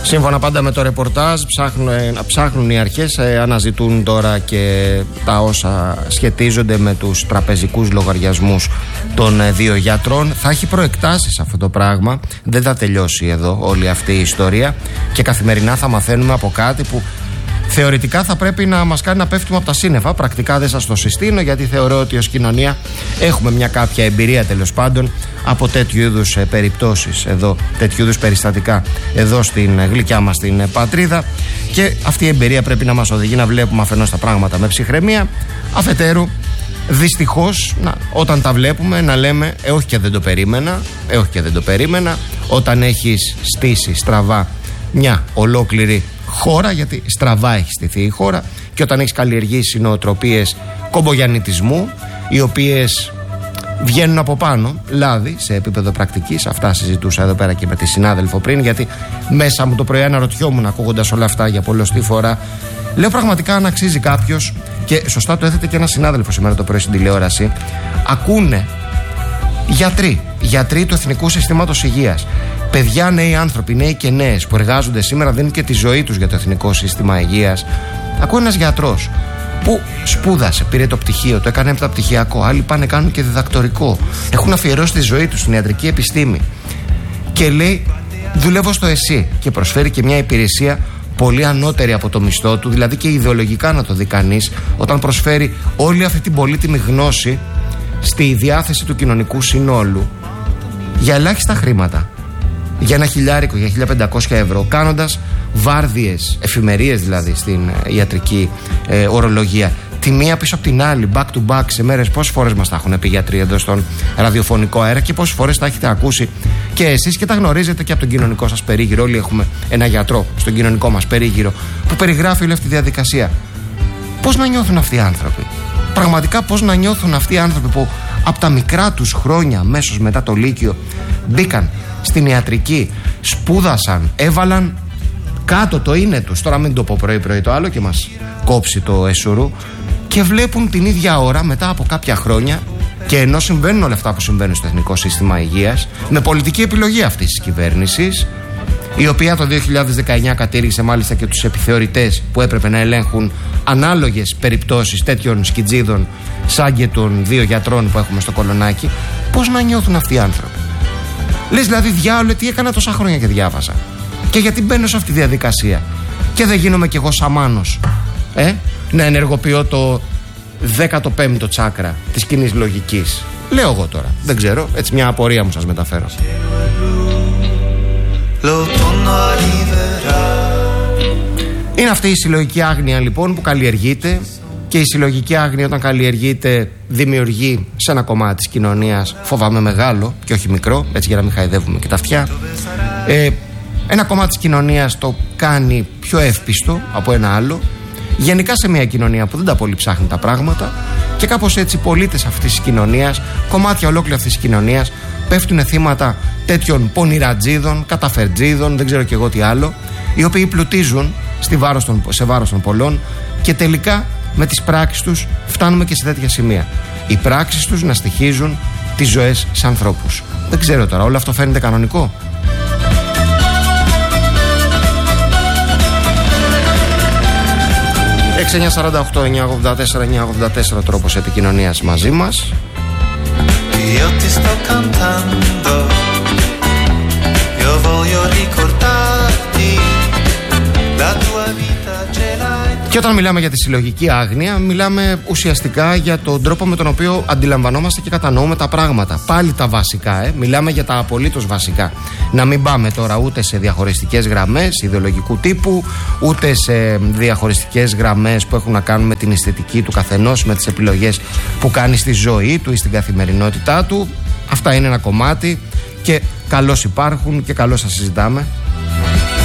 Σύμφωνα πάντα με το ρεπορτάζ, ψάχνουν οι αρχές, αναζητούν τώρα και τα όσα σχετίζονται με τους τραπεζικούς λογαριασμούς των δύο γιατρών. Θα έχει προεκτάσεις αυτό το πράγμα, δεν θα τελειώσει εδώ όλη αυτή η ιστορία και καθημερινά θα μαθαίνουμε από κάτι που θεωρητικά θα πρέπει να μας κάνει να πέφτουμε από τα σύννεφα. Πρακτικά δεν σας το συστήνω, γιατί θεωρώ ότι ως κοινωνία έχουμε μια κάποια εμπειρία τέλος πάντων από τέτοιου είδους περιπτώσεις εδώ, τέτοιου είδους περιστατικά εδώ στην γλυκιά μας την πατρίδα, και αυτή η εμπειρία πρέπει να μας οδηγεί να βλέπουμε αφενός τα πράγματα με ψυχραιμία, αφετέρου δυστυχώς όταν τα βλέπουμε να λέμε όχι και δεν το περίμενα, όταν έχεις στήσει στραβά μια ολόκληρη χώρα, γιατί στραβά έχει στηθεί η χώρα, και όταν έχεις καλλιεργήσει νοοτροπίες κομπογιαννιτισμού, οι οποίες βγαίνουν από πάνω, λάδι σε επίπεδο πρακτικής. Αυτά συζητούσα εδώ πέρα και με τη συνάδελφο πριν, γιατί μέσα μου το πρωί αναρωτιόμουν, ακούγοντας όλα αυτά για πολλοστή φορά, λέω πραγματικά αν αξίζει κάποιος, και σωστά το έθετε και ένα συνάδελφο σήμερα το πρωί στην τηλεόραση, ακούνε γιατροί του Εθνικού Συστήματος Υγείας, παιδιά, νέοι άνθρωποι, νέοι και νέες που εργάζονται σήμερα, δίνουν και τη ζωή τους για το Εθνικό Σύστημα Υγείας. Ακούει ένας γιατρός που σπούδασε, πήρε το πτυχίο, το έκανε μεταπτυχιακό, άλλοι πάνε κάνουν και διδακτορικό, έχουν αφιερώσει τη ζωή τους στην ιατρική επιστήμη, και λέει δουλεύω στο ΕΣΥ, και προσφέρει και μια υπηρεσία πολύ ανώτερη από το μισθό του, δηλαδή και ιδεολογικά να το δει κανείς, όταν προσφέρει όλη αυτή την πολύτιμη γνώση στη διάθεση του κοινωνικού συνόλου για ελάχιστα χρήματα, για 1.000, για 1.500 ευρώ, κάνοντας βάρδιες, εφημερίες δηλαδή στην ιατρική ορολογία, τη μία πίσω από την άλλη, back to back σε μέρες. Πόσες φορές μας τα έχουν πει γιατροί εδώ στον ραδιοφωνικό αέρα και πόσες φορές τα έχετε ακούσει και εσείς και τα γνωρίζετε και από τον κοινωνικό σας περίγυρο. Όλοι έχουμε ένα γιατρό στον κοινωνικό μας περίγυρο που περιγράφει όλη αυτή τη διαδικασία. Πώς να νιώθουν αυτοί οι άνθρωποι? Πραγματικά πώς να νιώθουν αυτοί οι άνθρωποι που από τα μικρά τους χρόνια, αμέσως μετά το Λύκειο, μπήκαν στην ιατρική, σπούδασαν, έβαλαν κάτω το είναι τους, τώρα μην το πω πρωί-πρωί το άλλο και μας κόψει το εσουρού, και βλέπουν την ίδια ώρα μετά από κάποια χρόνια, και ενώ συμβαίνουν όλα αυτά που συμβαίνουν στο Εθνικό Σύστημα Υγείας, με πολιτική επιλογή αυτής της κυβέρνησης, η οποία το 2019 κατήργησε μάλιστα και τους επιθεωρητές που έπρεπε να ελέγχουν ανάλογες περιπτώσεις τέτοιων σκιτζίδων σαν και των δύο γιατρών που έχουμε στο Κολονάκι. Πώς να νιώθουν αυτοί οι άνθρωποι? Λες δηλαδή, διάολε, τι έκανα τόσα χρόνια και διάβασα, και γιατί μπαίνω σε αυτή τη διαδικασία και δεν γίνομαι κι εγώ σαμάνος να ενεργοποιώ το 15ο τσάκρα της κοινής λογικής? Λέω εγώ τώρα, δεν ξέρω, έτσι μια απορία μου σας μεταφέρω. Είναι αυτή η συλλογική άγνοια λοιπόν που καλλιεργείται, και η συλλογική άγνοια όταν καλλιεργείται δημιουργεί σε ένα κομμάτι της κοινωνίας, φοβάμαι μεγάλο και όχι μικρό, έτσι για να μην χαϊδεύουμε και τα αυτιά, ένα κομμάτι της κοινωνίας το κάνει πιο εύπιστο από ένα άλλο, γενικά σε μια κοινωνία που δεν τα πολύ ψάχνει τα πράγματα, και κάπως έτσι οι πολίτες αυτής της κοινωνίας, κομμάτια ολόκληρη αυτής της κοινωνίας, πέφτουν θύματα τέτοιων πονηρατζίδων, καταφερτζίδων, δεν ξέρω κι εγώ τι άλλο, οι οποίοι πλουτίζουν σε βάρος των πολλών, και τελικά με τις πράξεις τους φτάνουμε και σε τέτοια σημεία. Οι πράξεις τους να στοιχίζουν τις ζωές σε ανθρώπους. Δεν ξέρω τώρα, όλο αυτό φαίνεται κανονικό? ...6948, 984, 984 τρόπος επικοινωνίας μαζί μας. Και όταν μιλάμε για τη συλλογική άγνοια, μιλάμε ουσιαστικά για τον τρόπο με τον οποίο αντιλαμβανόμαστε και κατανοούμε τα πράγματα. Πάλι τα βασικά, μιλάμε για τα απολύτως βασικά. Να μην πάμε τώρα ούτε σε διαχωριστικές γραμμές ιδεολογικού τύπου, ούτε σε διαχωριστικές γραμμές που έχουν να κάνουν με την αισθητική του καθενός, με τις επιλογές που κάνει στη ζωή του ή στην καθημερινότητά του. Αυτά είναι ένα κομμάτι και καλώς υπάρχουν και καλώς τα συζητάμε.